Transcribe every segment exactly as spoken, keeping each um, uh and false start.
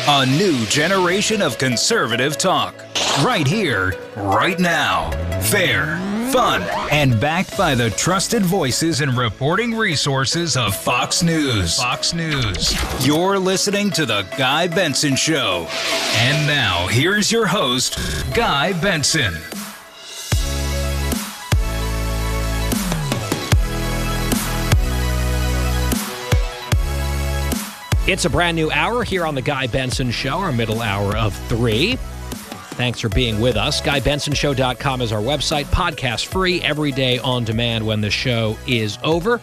A new generation of conservative talk. Right here, right now. Fair, fun, and backed by the trusted voices and reporting resources of Fox News. Fox News. You're listening to The Guy Benson Show. And now, here's your host, Guy Benson. It's a brand new hour here on The Guy Benson Show, our middle hour of three. Thanks for being with us. guy benson show dot com is our website. Podcast free, every day on demand when the show is over.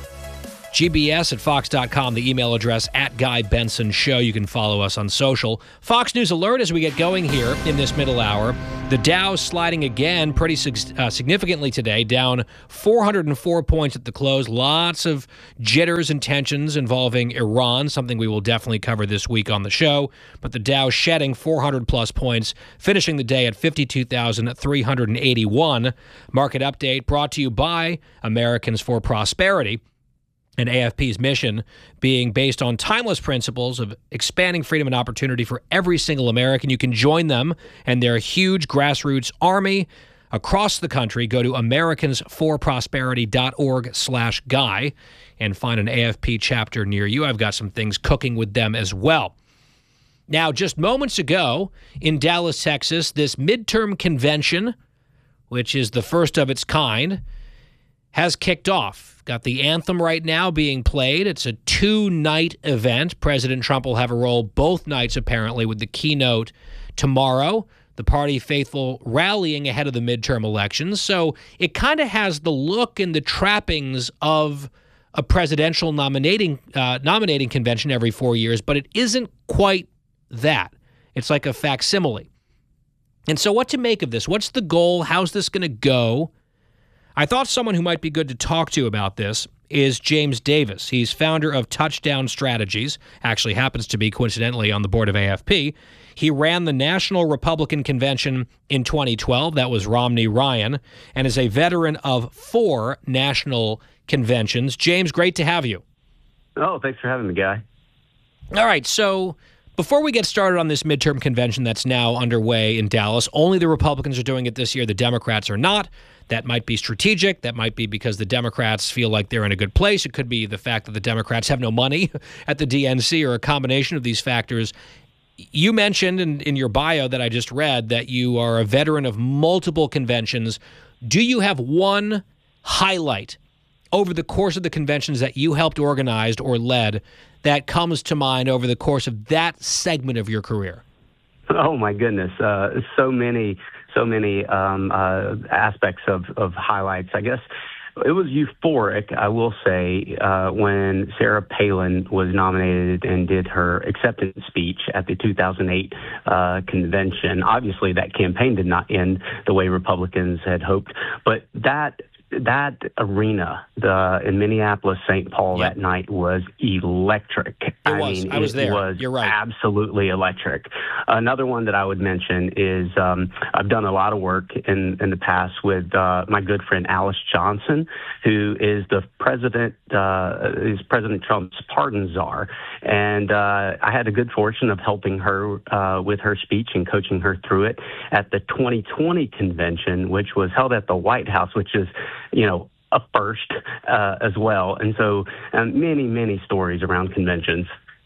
G B S at fox dot com, the email address at Guy Benson Show. You can follow us on social. Fox News alert as we get going here in this middle hour. The Dow sliding again pretty uh, significantly today, down four hundred four points at the close. Lots of jitters and tensions involving Iran, something we will definitely cover this week on the show. But the Dow shedding four hundred plus points, finishing the day at fifty-two thousand three hundred eighty-one. Market update brought to you by Americans for Prosperity. And A F P's mission being based on timeless principles of expanding freedom and opportunity for every single American. You can join them and their huge grassroots army across the country. Go to americans for prosperity dot org slash guy and find an A F P chapter near you. I've got some things cooking with them as well. Now, just moments ago in Dallas, Texas, this midterm convention, which is the first of its kind, has kicked off. Got the anthem right now being played. It's a two-night event. President Trump will have a role both nights, apparently, with the keynote tomorrow. The party faithful rallying ahead of the midterm elections. So it kind of has the look and the trappings of a presidential nominating uh, nominating convention every four years, but it isn't quite that. It's like a facsimile. And so what to make of this? What's the goal? How's this going to go? I thought someone who might be good to talk to about this is James Davis. He's founder of Touchdown Strategies, actually happens to be, coincidentally, on the board of A F P. He ran the National Republican Convention in twenty twelve. That was Romney Ryan, and is a veteran of four national conventions. James, great to have you. Oh, thanks for having me, Guy. All right, so before we get started on this midterm convention that's now underway in Dallas, only the Republicans are doing it this year. The Democrats are not. That might be strategic. That might be because the Democrats feel like they're in a good place. It could be the fact that the Democrats have no money at the D N C, or a combination of these factors. You mentioned in, in your bio that I just read that you are a veteran of multiple conventions. Do you have one highlight over the course of the conventions that you helped organize or led that comes to mind over the course of that segment of your career? Oh, my goodness. Uh, so many, so many um, uh, aspects of, of highlights. I guess it was euphoric, I will say, uh, when Sarah Palin was nominated and did her acceptance speech at the two thousand eight uh, convention. Obviously, that campaign did not end the way Republicans had hoped, but that That arena the in Minneapolis, Saint Paul Yep. that night was electric. It I was. mean, I was it there. was You're right. absolutely electric. Another one that I would mention is um, I've done a lot of work in, in the past with uh, my good friend Alice Johnson, who is the president, uh, is President Trump's pardon czar. And uh, I had the good fortune of helping her uh, with her speech and coaching her through it at the twenty twenty convention, which was held at the White House, which is, you know, a first uh, as well. And so um, many, many stories around conventions.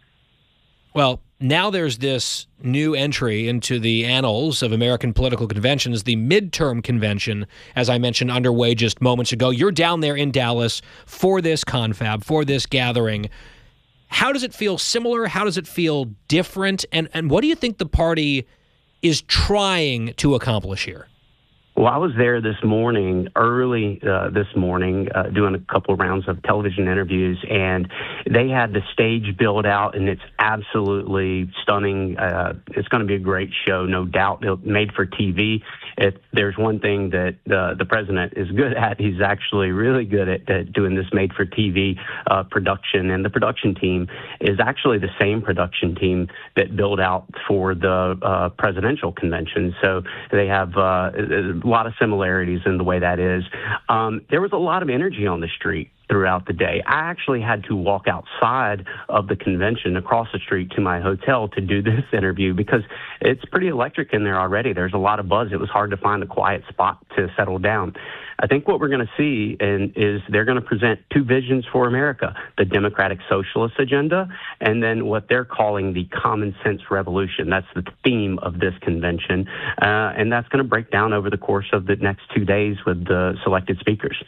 Well, now there's this new entry into the annals of American political conventions, the midterm convention, as I mentioned, underway just moments ago. You're down there in Dallas for this confab, for this gathering. How does it feel similar? How does it feel different? And, and what do you think the party is trying to accomplish here? Well, I was there this morning, early uh, this morning, uh, doing a couple of rounds of television interviews, and they had the stage built out, and it's absolutely stunning. Uh, it's going to be a great show, no doubt. It's made for T V. If there's one thing that uh, the president is good at, he's actually really good at, at doing this made for T V uh, production, and the production team is actually the same production team that built out for the uh, presidential convention. So they have uh, a lot of similarities in the way that is. Um, there was a lot of energy on the street. throughout the day. I actually had to walk outside of the convention across the street to my hotel to do this interview because it's pretty electric in there already. There's a lot of buzz. It was hard to find a quiet spot to settle down. I think what we're going to see in, is they're going to present two visions for America, the Democratic Socialist agenda, and then what they're calling the common sense revolution. That's the theme of this convention, uh, and that's going to break down over the course of the next two days with the selected speakers.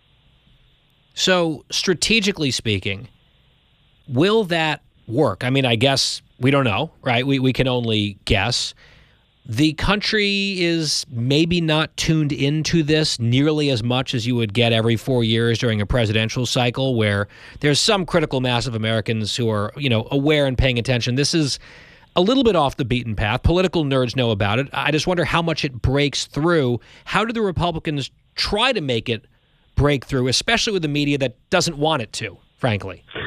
So, strategically speaking, will that work? I mean, I guess we don't know, right? We, we can only guess. The country is maybe not tuned into this nearly as much as you would get every four years during a presidential cycle, where there's some critical mass of Americans who are, you know, aware and paying attention. This is a little bit off the beaten path. Political nerds know about it. I just wonder how much it breaks through. How do the Republicans try to make it break through, especially with the media that doesn't want it to, frankly?